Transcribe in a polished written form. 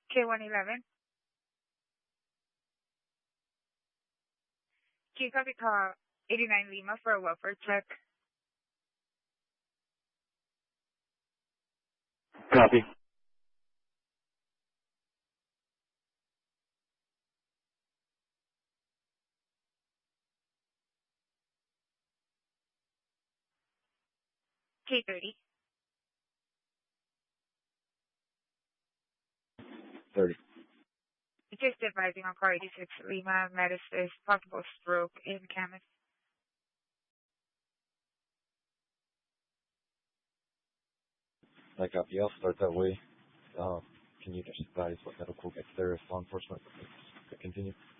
K111. Can you copy call 89 Lima for a welfare check? Copy. K30. 30. Just advising on car 86 Lima, Medicine, possible stroke in Camas. I copy. I'll start that way. Can you just advise what medical gets there if law enforcement could continue?